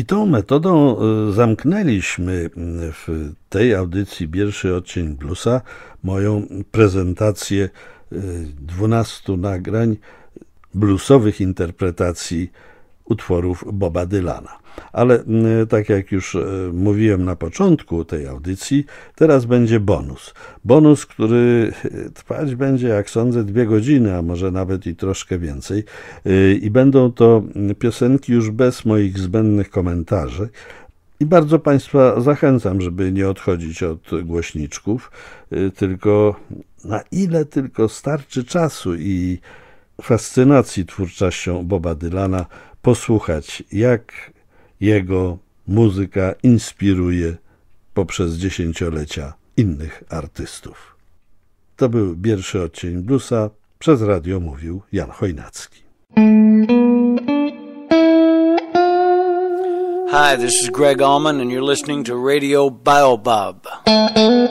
I tą metodą zamknęliśmy w tej audycji Pierwszy odcień bluesa moją prezentację 12 nagrań bluesowych interpretacji utworów Boba Dylana. Ale tak jak już mówiłem na początku tej audycji, teraz będzie bonus. Bonus, który trwać będzie, jak sądzę, 2 godziny, a może nawet i troszkę więcej. I będą to piosenki już bez moich zbędnych komentarzy. I bardzo Państwa zachęcam, żeby nie odchodzić od głośniczków, tylko na ile tylko starczy czasu i fascynacji twórczością Boba Dylana posłuchać, jak jego muzyka inspiruje poprzez dziesięciolecia innych artystów. To był Pierwszy odcień bluesa. Przez radio mówił Jan Chojnacki. Hi, this is Greg Allman and you're listening to Radio Baobab.